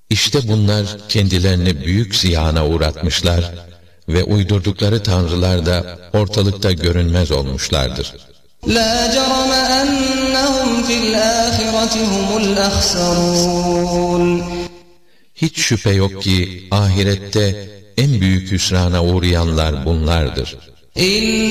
İşte bunlar kendilerini büyük ziyana uğratmışlar ve uydurdukları tanrılar da ortalıkta görünmez olmuşlardır. لَا جَرَمَ أَنَّهُمْ فِي الْآخِرَةِ هُمُ الْأَخْسَرُونَ Hiç şüphe yok ki ahirette en büyük hüsrana uğrayanlar bunlardır.